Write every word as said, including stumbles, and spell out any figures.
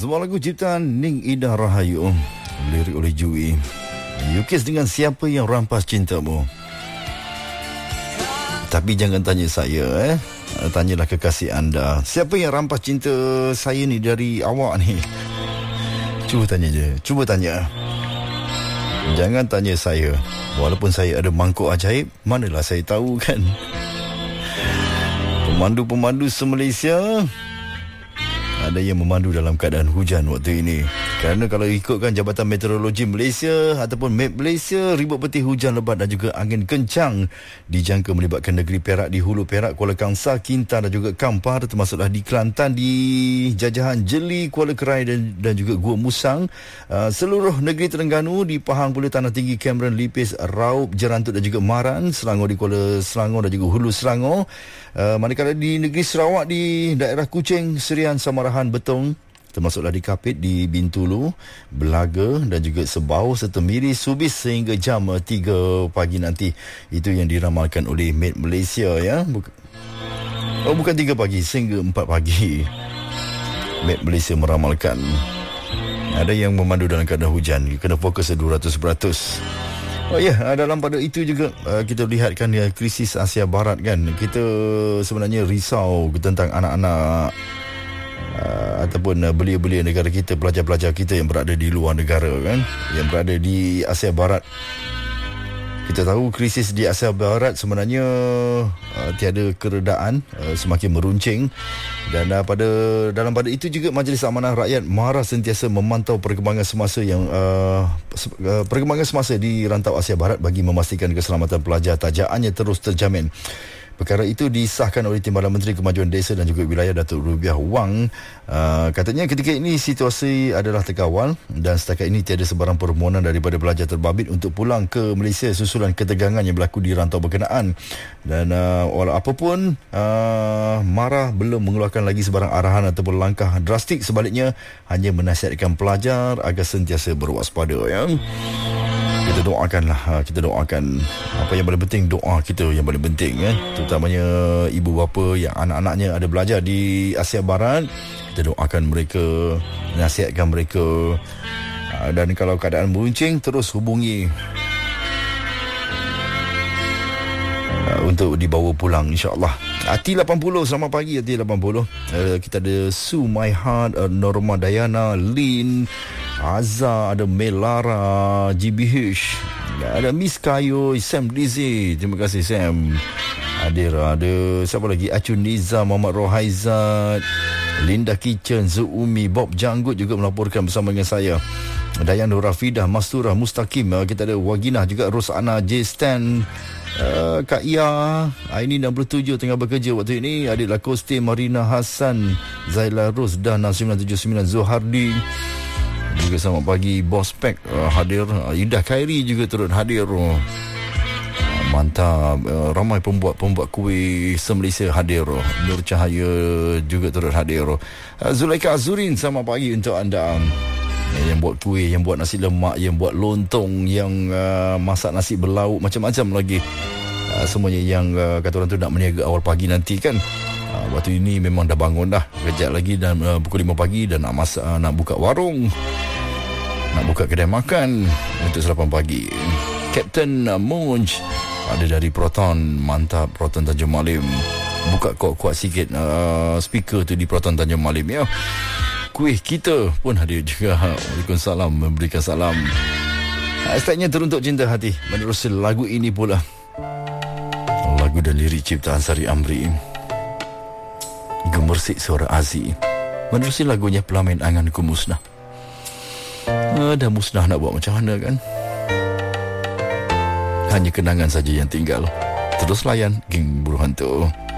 Sebuah lagu ciptaan Ning Ida Rahayu, lirik oleh Jui. Yukis dengan siapa yang rampas cintamu. Tapi jangan tanya saya, eh tanyalah kekasih anda, siapa yang rampas cinta saya ni dari awak ni. Cuba tanya je, cuba tanya. Jangan tanya saya. Walaupun saya ada mangkuk ajaib, manalah saya tahu kan. Pemandu-pemandu se-Malaysia ada yang memandu dalam keadaan hujan waktu ini. Kerana kalau ikutkan Jabatan Meteorologi Malaysia ataupun Map Malaysia, ribut peti hujan lebat dan juga angin kencang dijangka melibatkan negeri Perak, di Hulu Perak, Kuala Kangsar, Kintan dan juga Kampar, termasuklah di Kelantan, di Jajahan Jeli, Kuala Kerai dan, dan juga Gua Musang. Uh, seluruh negeri Terengganu, di Pahang pula Tanah Tinggi, Cameron, Lipis, Raub, Jerantut dan juga Maran, Selangor di Kuala Selangor dan juga Hulu Selangor. Uh, manakala di negeri Sarawak, di daerah Kuching, Serian, Samarahan, Betong, termasuklah di Kapit, di Bintulu, Belaga dan juga Sebau serta Miri, Subis sehingga jam tiga pagi nanti. Itu yang diramalkan oleh Met Malaysia, ya. Buk- oh bukan tiga pagi, sehingga empat pagi. Met Malaysia meramalkan. Ada yang memandu dalam keadaan hujan, kena fokus dua ratus peratus. Oh ya, yeah, dalam pada itu juga uh, kita lihatkan ya, krisis Asia Barat kan. Kita sebenarnya risau tentang anak-anak uh, ataupun uh, belia-belia negara kita, pelajar-pelajar kita yang berada di luar negara kan, yang berada di Asia Barat. Kita tahu krisis di Asia Barat sebenarnya uh, tiada keredaan, uh, semakin meruncing. Dan uh, pada dalam pada itu juga Majlis Amanah Rakyat MARA sentiasa memantau perkembangan semasa yang uh, uh, perkembangan semasa di rantau Asia Barat bagi memastikan keselamatan pelajar tajaannya terus terjamin. Perkara itu disahkan oleh Timbalan Menteri Kemajuan Desa dan juga Wilayah, Datuk Rubiah Wang. Uh, katanya ketika ini situasi adalah terkawal dan setakat ini tiada sebarang permohonan daripada pelajar terbabit untuk pulang ke Malaysia susulan ketegangan yang berlaku di rantau berkenaan. Dan uh, walau apapun, uh, MARA belum mengeluarkan lagi sebarang arahan ataupun langkah drastik. Sebaliknya, hanya menasihatkan pelajar agar sentiasa berwaspada, ya. Kita doakanlah, kita doakan. Apa yang paling penting, doa kita yang paling penting, kan? Terutamanya ibu bapa yang anak-anaknya ada belajar di Asia Barat. Kita doakan mereka, nasihatkan mereka. Dan kalau keadaan meruncing, terus hubungi untuk dibawa pulang, insyaAllah. T lapan puluh, selamat pagi T lapan puluh. uh, Kita ada Su My Heart, uh, Norma Dayana, Lin Azza, ada Melara, G B H, ada Miss Kayo, Sam Dizzy, terima kasih Sam. Ada ada siapa lagi? Acun Niza, Muhammad Rohaizat, Linda Kitchen, Zuumi, Bob Janggut juga melaporkan bersama dengan saya. Dayan Nur Rafidah, Masturah Mustaqim, kita ada Waginah juga, Rosana J Stan, uh, Kak Ia Aini enam puluh tujuh tengah bekerja waktu ini. Adik Lakoste, Marina Hassan, Zaila Ros, Dana sembilan tujuh sembilan, Zohardi juga selamat pagi. Bos Pack uh, hadir. uh, Indah Khairi juga turut hadir. uh, Mantap. uh, Ramai pembuat-pembuat kuih se-Malaysia hadir. uh, Nur Cahaya juga turut hadir. uh, Zulaika Azurin, selamat pagi untuk anda. Yang buat kuih, yang buat nasi lemak, yang buat lontong, yang uh, masak nasi berlauk, macam-macam lagi. uh, Semuanya yang uh, kata orang tu nak meniaga awal pagi nanti kan. uh, Waktu ini memang dah bangun dah. Kejap lagi dan uh, pukul lima pagi dan nak masak, uh, nak buka warung, nak buka kedai makan untuk sarapan pagi. Captain uh, Monj ada dari Proton, mantap. Proton Tanjung Malim, buka kuat-kuat sikit uh, speaker tu di Proton Tanjung Malim, ya. Kuih kita pun hadir juga. Waalaikumsalam, memberikan salam. Hashtagnya teruntuk cinta hati. Menerusi lagu ini pula, lagu dan lirik ciptaan Sari Amri, Gemersik Suara Azi. Menerusi lagunya Pelamin Anganku Musnah. Uh, dah musnah, nak buat macam mana kan? Hanya kenangan saja yang tinggal. Terus layan geng Buru Hantu.